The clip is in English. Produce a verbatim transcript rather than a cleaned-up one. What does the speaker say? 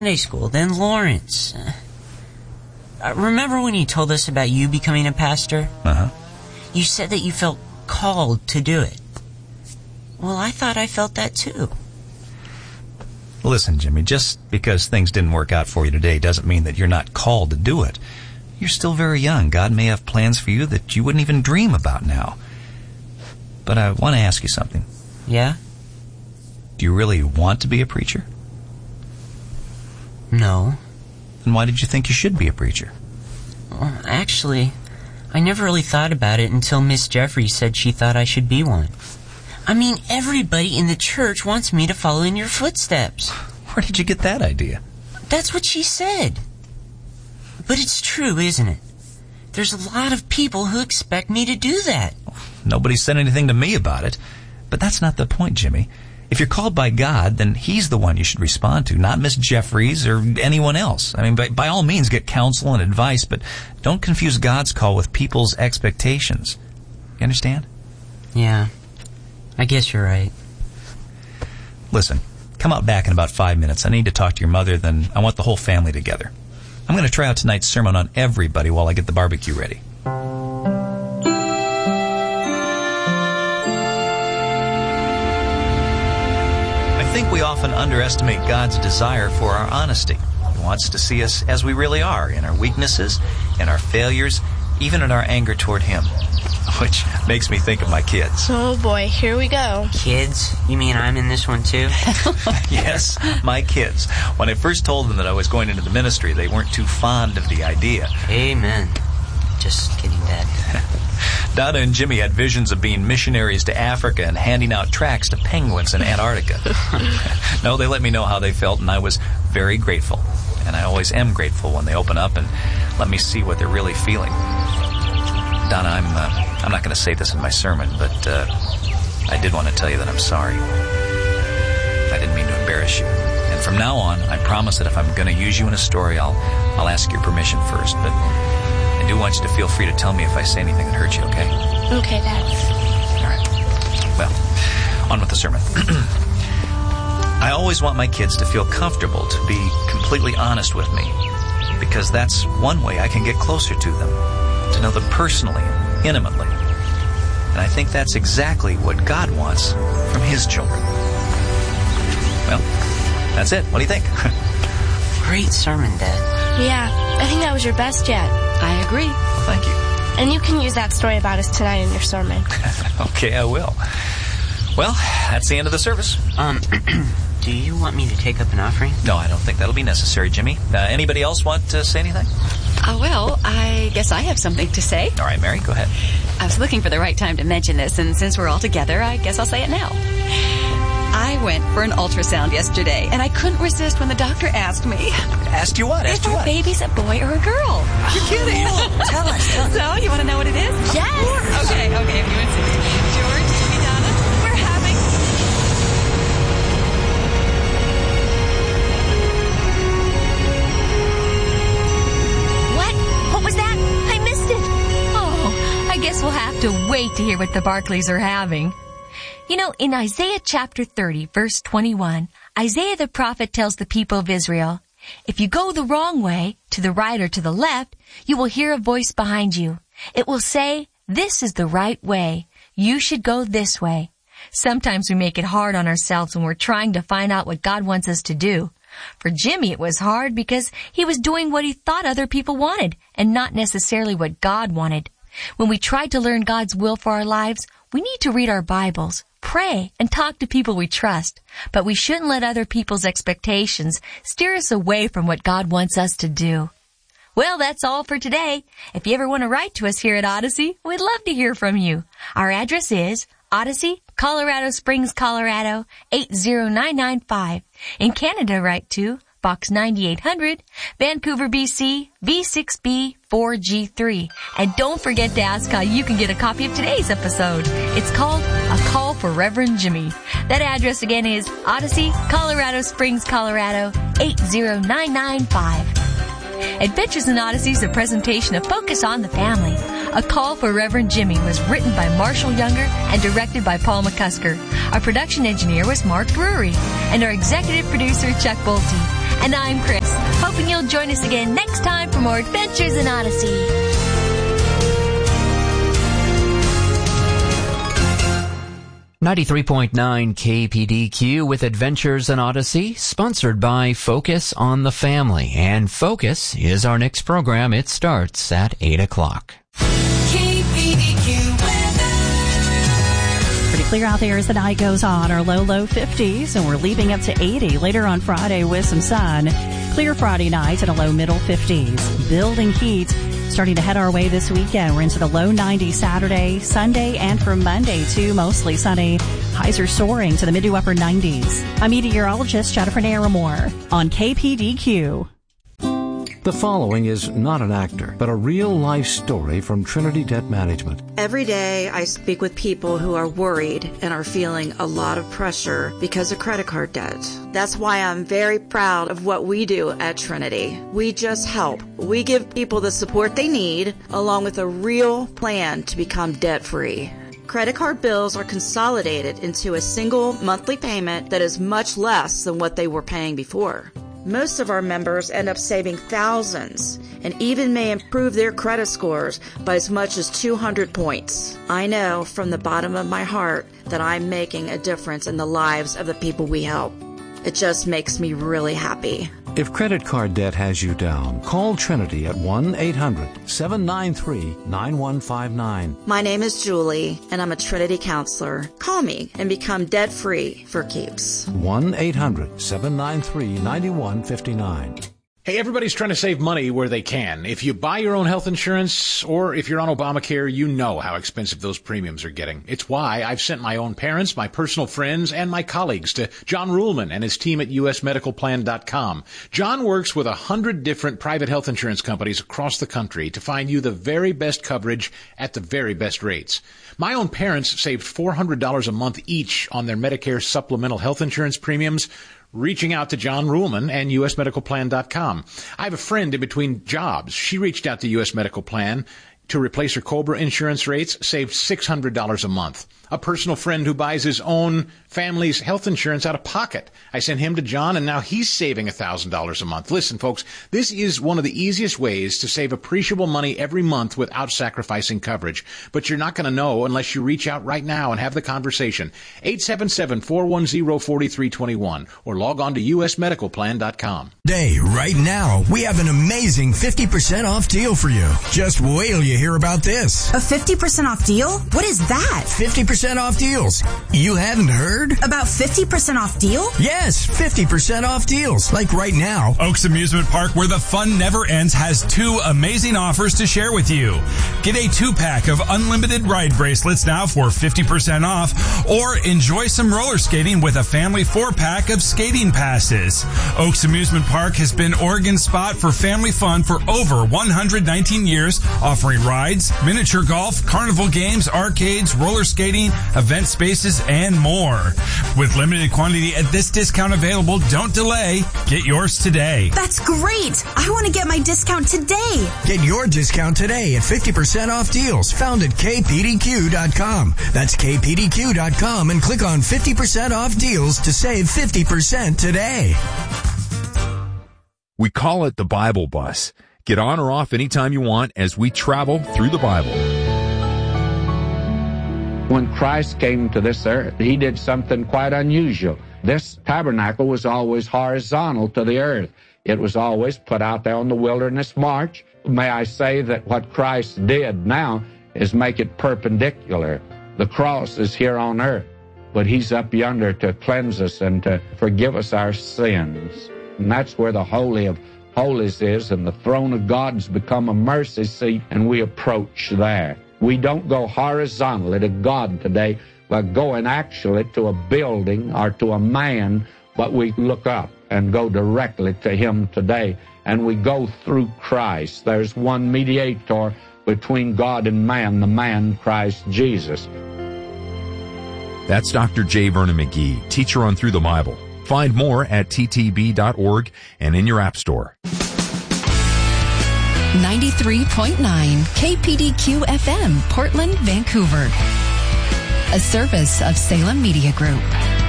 Sunday school, then Lawrence. Uh, remember when you told us about you becoming a pastor? Uh-huh. You said that you felt called to do it. Well, I thought I felt that too. Listen, Jimmy, just because things didn't work out for you today doesn't mean that you're not called to do it. You're still very young. God may have plans for you that you wouldn't even dream about now. But I want to ask you something. Yeah? Do you really want to be a preacher? No. Then why did you think you should be a preacher? Well, actually, I never really thought about it until Miss Jeffries said she thought I should be one. I mean, everybody in the church wants me to follow in your footsteps. Where did you get that idea? That's what she said. But it's true, isn't it? There's a lot of people who expect me to do that. Nobody said anything to me about it. But that's not the point, Jimmy. If you're called by God, then He's the one you should respond to, not Miss Jeffries or anyone else. I mean, by, by all means, get counsel and advice, but don't confuse God's call with people's expectations. You understand? Yeah. I guess you're right. Listen, come out back in about five minutes. I need to talk to your mother, then I want the whole family together. I'm going to try out tonight's sermon on everybody while I get the barbecue ready. I think we often underestimate God's desire for our honesty. He wants to see us as we really are, in our weaknesses, in our failures, even in our anger toward Him. Which makes me think of my kids. Oh boy, here we go. Kids? You mean I'm in this one too? Yes, my kids. When I first told them that I was going into the ministry, they weren't too fond of the idea. Amen. Just kidding, Dad. Donna and Jimmy had visions of being missionaries to Africa and handing out tracts to penguins in Antarctica. No, they let me know how they felt, and I was very grateful. And I always am grateful when they open up and let me see what they're really feeling. Donna, I'm uh, I'm not going to say this in my sermon, but uh, I did want to tell you that I'm sorry. I didn't mean to embarrass you. And from now on, I promise that if I'm going to use you in a story, I'll I'll ask your permission first. But I do want you to feel free to tell me if I say anything that hurts you, okay? Okay, Dad. All right. Well, on with the sermon. I always want my kids to feel comfortable to be completely honest with me, because that's one way I can get closer to them. To know them personally, intimately. And I think that's exactly what God wants from His children. Well, that's it. What do you think? Great sermon, Dad. Yeah, I think that was your best yet. I agree. Well, thank you. And you can use that story about us tonight in your sermon. Okay, I will. Well, that's the end of the service. Um, do you want me to take up an offering? No, I don't think that'll be necessary, Jimmy. Uh, anybody else want to say anything? Uh, well, I guess I have something to say. All right, Mary, go ahead. I was looking for the right time to mention this, and since we're all together, I guess I'll say it now. I went for an ultrasound yesterday, and I couldn't resist when the doctor asked me. Asked you what? Asked if you our what? baby's a boy or a girl. You're kidding. Tell us, tell us. So, you want to know what it is? Yes! Okay, okay, if you insist. George, Jimmy, Donna, we're having... What? What was that? I missed it. Oh, I guess we'll have to wait to hear what the Barclays are having. You know, in Isaiah chapter thirty, verse twenty-one, Isaiah the prophet tells the people of Israel, if you go the wrong way, to the right or to the left, you will hear a voice behind you. It will say, this is the right way. You should go this way. Sometimes we make it hard on ourselves when we're trying to find out what God wants us to do. For Jimmy, it was hard because he was doing what he thought other people wanted and not necessarily what God wanted. When we try to learn God's will for our lives, we need to read our Bibles, pray, and talk to people we trust. But we shouldn't let other people's expectations steer us away from what God wants us to do. Well, that's all for today. If you ever want to write to us here at Odyssey, we'd love to hear from you. Our address is Odyssey, Colorado Springs, Colorado, eight zero nine nine five. In Canada, write to Box ninety-eight hundred, Vancouver, B C, V six B four G three. And don't forget to ask how you can get a copy of today's episode. It's called A Call for Reverend Jimmy. That address again is Odyssey, Colorado Springs, Colorado, eight zero nine nine five. Adventures in Odyssey is a presentation of Focus on the Family. A Call for Reverend Jimmy was written by Marshall Younger and directed by Paul McCusker. Our production engineer was Mark Brewery, and our executive producer, Chuck Bolte. And I'm Chris, hoping you'll join us again next time for more Adventures in Odyssey. ninety-three point nine K P D Q with Adventures in Odyssey, sponsored by Focus on the Family. And Focus is our next program. It starts at eight o'clock. K P D Q weather. Pretty clear out there as the night goes on. Our low, low fifties, and we're leaving up to eighty later on Friday with some sun. Clear Friday night and a low middle fifties. Building heat starting to head our way this weekend. We're into the low nineties Saturday, Sunday, and for Monday, too, mostly sunny. Highs are soaring to the mid to upper nineties. I'm meteorologist Jennifer Naramore on K P D Q. The following is not an actor, but a real-life story from Trinity Debt Management. Every day I speak with people who are worried and are feeling a lot of pressure because of credit card debt. That's why I'm very proud of what we do at Trinity. We just help. We give people the support they need, along with a real plan to become debt-free. Credit card bills are consolidated into a single monthly payment that is much less than what they were paying before. Most of our members end up saving thousands and even may improve their credit scores by as much as two hundred points. I know from the bottom of my heart that I'm making a difference in the lives of the people we help. It just makes me really happy. If credit card debt has you down, call Trinity at one eight hundred seven nine three nine one five nine. My name is Julie, and I'm a Trinity counselor. Call me and become debt-free for keeps. one eight hundred seven nine three nine one five nine. Hey, everybody's trying to save money where they can. If you buy your own health insurance or if you're on Obamacare, you know how expensive those premiums are getting. It's why I've sent my own parents, my personal friends, and my colleagues to John Ruhlman and his team at U S medical plan dot com. John works with a hundred different private health insurance companies across the country to find you the very best coverage at the very best rates. My own parents saved four hundred dollars a month each on their Medicare supplemental health insurance premiums, reaching out to John Ruhlman and U S medical plan dot com. I have a friend in between jobs. She reached out to U S Medical Plan to replace her COBRA insurance rates, saved six hundred dollars a month. A personal friend who buys his own family's health insurance out of pocket. I sent him to John, and now he's saving one thousand dollars a month. Listen, folks, this is one of the easiest ways to save appreciable money every month without sacrificing coverage. But you're not going to know unless you reach out right now and have the conversation. eight seven seven, four one zero, four three two one or log on to U S medical plan dot com. Day, right now, we have an amazing fifty percent off deal for you. Just wait till you hear about this. A fifty percent off deal? What is that? fifty percent off deals. You haven't heard? About fifty percent off deal? Yes, fifty percent off deals. Like right now. Oaks Amusement Park, where the fun never ends, has two amazing offers to share with you. Get a two-pack of unlimited ride bracelets now for fifty percent off, or enjoy some roller skating with a family four-pack of skating passes. Oaks Amusement Park has been Oregon's spot for family fun for over one hundred nineteen years, offering rides, miniature golf, carnival games, arcades, roller skating, event spaces, and more. With limited quantity at this discount available, don't delay. Get yours today. That's great. I want to get my discount today. Get your discount today at fifty percent off deals found at K P D Q dot com. That's K P D Q dot com and click on fifty percent off deals to save fifty percent today. We call it the Bible Bus. Get on or off anytime you want as we travel through the Bible. When Christ came to this earth, he did something quite unusual. This tabernacle was always horizontal to the earth. It was always put out there on the wilderness march. May I say that what Christ did now is make it perpendicular. The cross is here on earth, but he's up yonder to cleanse us and to forgive us our sins. And that's where the Holy of Holies is, and the throne of God's become a mercy seat, and we approach there. We don't go horizontally to God today by going actually to a building or to a man, but we look up and go directly to him today, and we go through Christ. There's one mediator between God and man, the man Christ Jesus. That's Doctor J. Vernon McGee, teacher on Through the Bible. Find more at T T B dot org and in your app store. ninety-three point nine K P D Q F M, Portland, Vancouver. A service of Salem Media Group.